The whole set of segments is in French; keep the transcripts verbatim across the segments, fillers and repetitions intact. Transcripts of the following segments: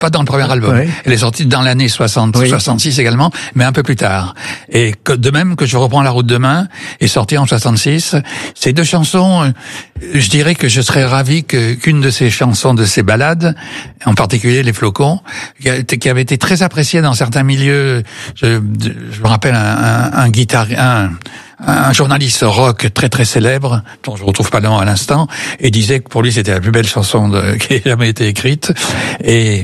pas dans le premier album. Ouais. Elle est sortie dans l'année soixante, oui. soixante-six également, mais un peu plus tard. Et que, de même que Je reprends la route demain est sortie en soixante-six. Ces deux chansons, je dirais que je serais ravi que qu'une de ces chansons, de ces ballades, en particulier Les Flocons, qui avait été très appréciée dans certains milieux. Je, je me rappelle un, un, un guitariste, un un journaliste rock très très célèbre, dont je retrouve pas le nom à l'instant, et disait que pour lui c'était la plus belle chanson de, qui ait jamais été écrite. Et,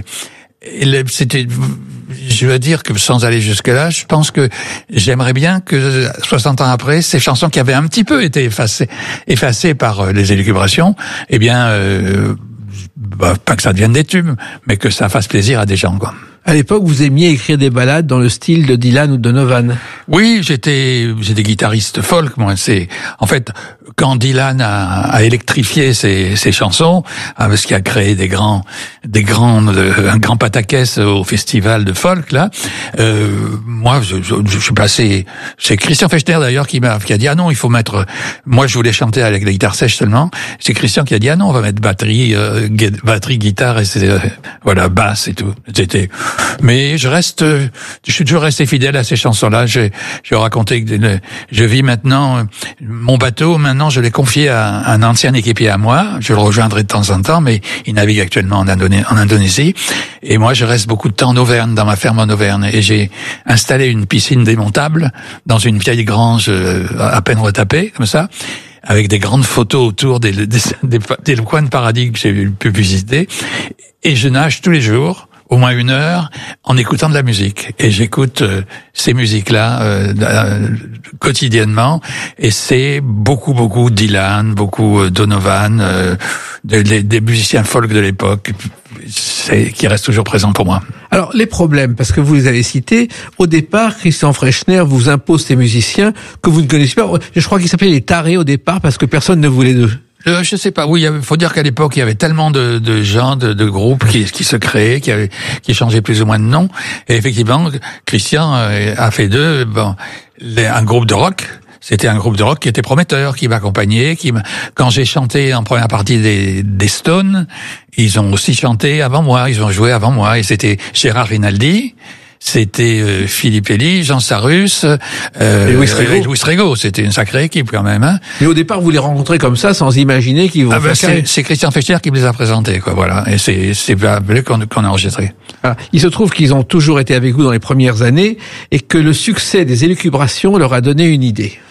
et c'était, je veux dire que sans aller jusque là, je pense que j'aimerais bien que soixante ans après, ces chansons qui avaient un petit peu été effacées, effacées par les élucubrations, eh bien, euh, bah, pas que ça devienne des tubes, mais que ça fasse plaisir à des gens, quoi. À l'époque, vous aimiez écrire des ballades dans le style de Dylan ou de Donovan. Oui, j'étais, j'étais guitariste folk, moi. C'est, en fait, quand Dylan a, a électrifié ses, ses chansons, parce qu'il a créé des grands, des grands, un grand pataquès au festival de folk, là, euh, moi, je, je, je suis passé, c'est Christian Fechner, d'ailleurs, qui m'a, qui a dit, ah non, il faut mettre, moi, je voulais chanter avec la guitare sèche seulement. C'est Christian qui a dit, ah non, on va mettre batterie, euh, batterie, guitare, et c'est, euh, voilà, basse et tout. C'était, mais je reste, je suis toujours resté fidèle à ces chansons-là. Je, je racontais que je vis maintenant mon bateau. Maintenant, je l'ai confié à un ancien équipier à moi. Je le rejoindrai de temps en temps, mais il navigue actuellement en, Indonais, en Indonésie. Et moi, je reste beaucoup de temps en Auvergne, dans ma ferme en Auvergne. Et j'ai installé une piscine démontable dans une vieille grange à peine retapée, comme ça, avec des grandes photos autour des, des, des, des coins de paradis que j'ai pu visiter. Et je nage tous les jours, au moins une heure, en écoutant de la musique. Et j'écoute euh, ces musiques-là euh, euh, quotidiennement. Et c'est beaucoup, beaucoup Dylan, beaucoup euh, Donovan, euh, des, des, des musiciens folk de l'époque, c'est, qui restent toujours présents pour moi. Alors, les problèmes, parce que vous les avez cités, au départ, Christian Fechner vous impose ces musiciens que vous ne connaissez pas. Je crois qu'ils s'appelaient les tarés au départ, parce que personne ne voulait d'eux. Euh, je sais pas. Oui, il faut dire qu'à l'époque, il y avait tellement de, de gens, de, de groupes qui, qui se créaient, qui, avaient, qui changeaient plus ou moins de nom. Et effectivement, Christian a fait d'eux bon, les, un groupe de rock. C'était un groupe de rock qui était prometteur, qui m'accompagnait, qui m'a... Quand j'ai chanté en première partie des, des Stones, ils ont aussi chanté avant moi, ils ont joué avant moi. Et c'était Gérard Rinaldi, c'était euh, Philippe Elie, Jean Sarrus, euh, et Louis Rego. Louis Rego. C'était une sacrée équipe quand même. Hein. Mais au départ, vous les rencontrez comme ça, sans imaginer qu'ils vont ah ben faire c'est, c'est Christian Fechner qui me les a présentés, quoi. Voilà. Et c'est c'est là qu'on, qu'on a enregistré. Voilà. Il se trouve qu'ils ont toujours été avec vous dans les premières années et que le succès des élucubrations leur a donné une idée.